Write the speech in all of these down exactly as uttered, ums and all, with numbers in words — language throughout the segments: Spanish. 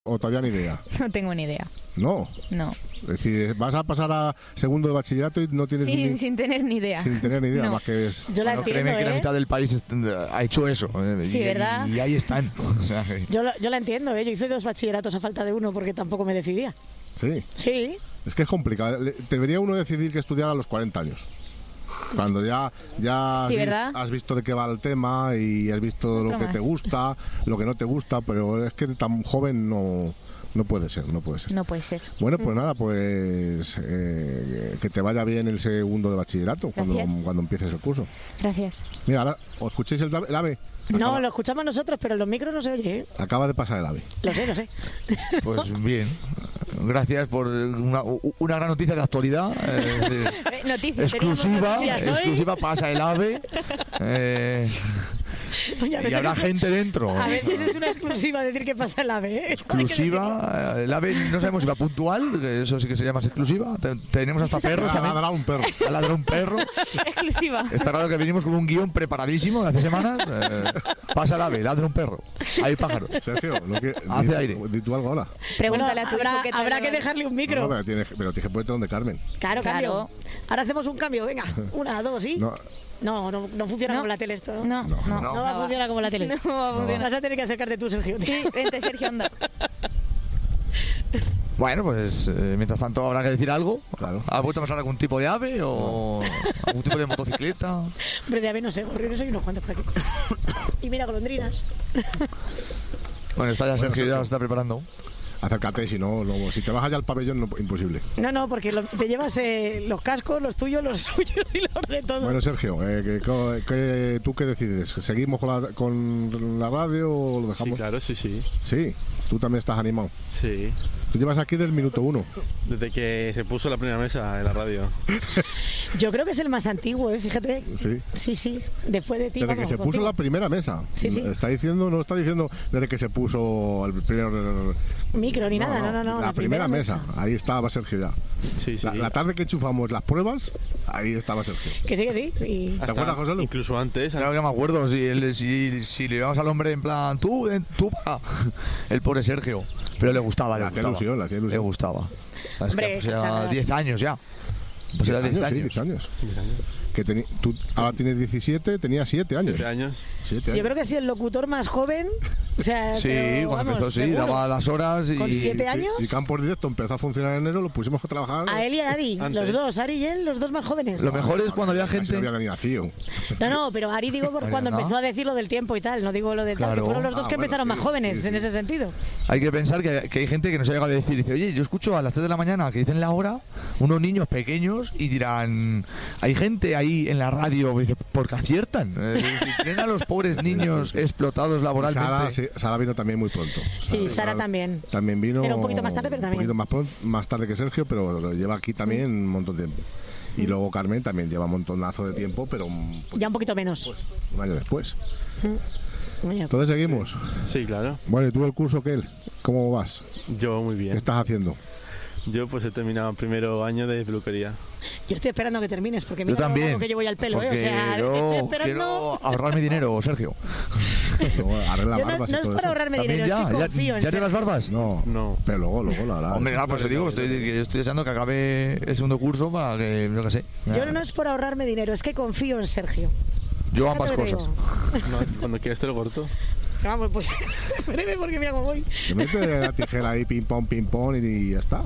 ¿O todavía ni idea? No tengo ni idea. No. No. Es decir, vas a pasar a segundo de bachillerato y no tienes Sí, ni... sin tener ni idea. Sin tener ni idea, No. más que es... Yo la Bueno, entiendo, créeme ¿eh? que la mitad del país est- ha hecho eso. ¿eh? Sí, y, ¿verdad? Y, y ahí están. O sea, que- Yo, lo- yo la entiendo, ¿eh? Yo hice dos bachilleratos a falta de uno porque tampoco me decidía. Sí. Sí. Es que es complicado. Le- Debería uno decidir que estudiar a los cuarenta años. Cuando ya, ya has, Sí, vis- ¿verdad? has visto de qué va el tema y has visto Otro lo que más. te gusta, lo que no te gusta, pero es que tan joven no, no puede ser, no puede ser. No puede ser. Bueno, pues nada, pues eh, que te vaya bien el segundo de bachillerato cuando, Gracias. cuando empieces el curso. Gracias. Mira, ahora, ¿os escucháis el, el ave? No, Acaba, lo escuchamos nosotros, pero en los micros no se oye, ¿eh? acaba de pasar el ave. Lo sé, lo sé. Pues bien. Gracias por una, una gran noticia de actualidad. eh, Eh, Noticias. exclusiva. noticias hoy. Exclusiva pasa el ave. eh, Oye, a y habrá veces- gente dentro. A veces es una exclusiva decir que pasa el ave, ¿eh? Exclusiva. eh, El ave no sabemos si va puntual, que eso sí que se llama exclusiva. Te- Tenemos hasta Eso es perros Ha también. ladrado un perro. Ha ladrado un perro. Exclusiva. Está claro que venimos con un guión preparadísimo de hace semanas. eh, pasa el ave, ladra un perro. Hay pájaros. Sergio, ¿no que, Hace di, aire. di tú algo ahora. Pregúntale Bueno, a tu habrá, hijo que te habrá lo- que dejarle un micro. No, pero tienes, pero tienes que ponerte donde Carmen. Claro, Claro. cambio. Ahora hacemos un cambio, venga. Una, dos, ¿sí? No, No, no, no funciona No. como la tele esto, ¿no? No, no, no. No va a funcionar como la tele. No va a funcionar. Vas a tener que acercarte tú, Sergio. Sí, vente, Sergio, anda. Bueno, pues eh, mientras tanto habrá que decir algo. Claro. ¿Ha vuelto a pasar algún tipo de ave o algún tipo de motocicleta? Hombre, de ave no sé, gorriones hay unos cuantos por aquí. Y mira, golondrinas. Bueno, está ya Sergio, ya se está preparando. acércate, si no, no, si te vas allá al pabellón, no, imposible. No, no, porque lo- te llevas eh, los cascos, los tuyos, los suyos y los de todos. Bueno, Sergio, eh, que- que- que- ¿tú qué decides? ¿Seguimos con la, con la radio o lo Sí, dejamos? claro, sí, sí. Sí, tú también estás animado. Sí. Tú llevas aquí del minuto uno. Desde que se puso la primera mesa en la radio. Yo creo que es el más antiguo, ¿eh? Fíjate. Sí. Sí, sí. Después de ti. Desde que vamos, se puso contigo. la primera mesa. Sí, sí. Está diciendo, no está diciendo desde que se puso el primer Micro ni nada, no, no, no. La, primera, mesa. Ahí estaba Sergio ya. Sí, sí. La, la tarde que enchufamos las pruebas, ahí estaba Sergio. Que sí, que sí. sí. Hasta acuerdas, José Lu? Incluso antes. Claro que me acuerdo, si, el- si, si le íbamos al hombre en plan, tú, eh, tú, pa. El pobre Sergio. Pero le gustaba, le Le hacía gustaba. ilusión, le hacía ilusión. Le gustaba. Es Hombre, que, pues, ya chachada. diez años ya. Pues era diez Sí, años. diez años. Que teni- tú ahora tienes diecisiete, tenía siete años. Siete años. Siete Sí, yo años. creo que sí, el locutor más joven. O sea, Sí, pero, cuando vamos, empezó, sí, seguro. daba las horas y... ¿Con siete Sí, años? y Campos Directo empezó a funcionar en enero, lo pusimos a trabajar. A él y a Ari, Antes. los dos, Ari y él, los dos más jóvenes. Lo mejor es cuando había Casi gente... no había ni nacido. No, no, pero Ari digo por Ari, cuando ¿no? empezó a decir lo del tiempo y tal, no digo lo del tal, Claro. que fueron los dos Ah, que bueno, empezaron sí, más jóvenes sí, sí. en ese sentido. Hay que pensar que, que hay gente que nos ha llegado a decir, dice, oye, yo escucho a las tres de la mañana que dicen la hora, unos niños pequeños, y dirán, hay gente ahí en la radio, dice, porque aciertan. Eh, Tienen a los pobres niños Sí, sí, sí. explotados laboralmente. Sara, sí, Sara vino también muy pronto. Sí, Sara también. También vino. Pero un poquito más tarde, pero también. Un poquito más, pronto, más tarde que Sergio, pero lo lleva aquí también un montón de tiempo. Y luego Carmen también lleva un montonazo de tiempo, pero un, Ya un poquito menos. un año después. Oye, Entonces seguimos. Sí, claro. Bueno, ¿y tú el curso qué? ¿Cómo vas? Yo muy ¿Qué bien. estás haciendo? Yo pues he terminado primero año de peluquería. Yo estoy esperando que termines, porque mira Yo lo también. largo que llevo ya el pelo, ¿eh? O porque sea, yo estoy esperando... quiero ahorrarme dinero, Sergio. No, arregla Yo no, barbas y no es todo para eso. ahorrarme ¿También dinero, es que ya? confío en ¿Ya, ya te las Sergio. barbas? No, No. pero luego, luego la harás. Hombre, ah, pues te digo, estoy, que yo estoy deseando que acabe el segundo curso para que, yo qué sé. Yo no es por ahorrarme dinero, es que confío en Sergio. Yo Fíjate ambas lo que te cosas. digo. No, cuando quieras te lo corto. Vamos, pues breve porque mira cómo voy. Te mete la tijera ahí, ping pong, ping pong y ya está.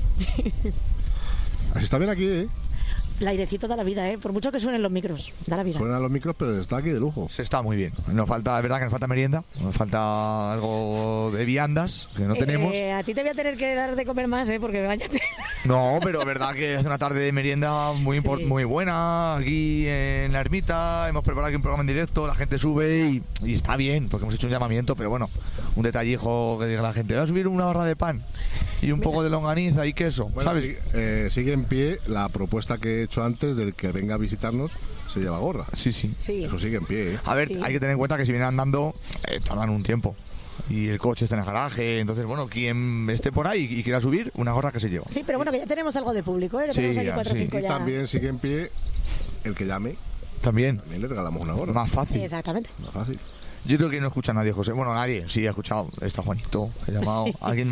Así está bien aquí, ¿eh? El airecito da la vida, ¿eh? Por mucho que suenen los micros, da la vida. Suenan los micros, pero está aquí de lujo. Se está muy bien. Nos falta, es verdad que nos falta merienda, nos falta algo de viandas que no tenemos. Eh, a ti te voy a tener que dar de comer más, ¿eh? Porque váyate. No, pero es verdad que es una tarde de merienda muy impor- Sí. muy buena aquí en la ermita. Hemos preparado aquí un programa en directo, la gente sube y, y está bien, porque hemos hecho un llamamiento, pero bueno, un detallijo que diga la gente, voy a subir una barra de pan y un poco de longaniza y queso, Bueno, ¿sabes? sigue, eh, sigue en pie la propuesta que he hecho antes del que venga a visitarnos se lleva gorra. Sí, sí. Sí. Eso sigue en pie, ¿eh? A ver, Sí. hay que tener en cuenta que si vienen andando, eh, tardan un tiempo. Y el coche está en el garaje, entonces, bueno, quien esté por ahí y quiera subir, una gorra que se lleva. Sí, pero bueno, que ya tenemos algo de público, ¿eh? Que Sí, tenemos aquí ya, cuatro o sí. cinco Y ya. también sigue en pie el que llame, También, también le regalamos una gorra. más fácil. Exactamente. Más fácil. Yo creo que no escucha a nadie, José. Bueno, nadie. Sí, ha escuchado. Está Juanito, ha llamado. Alguien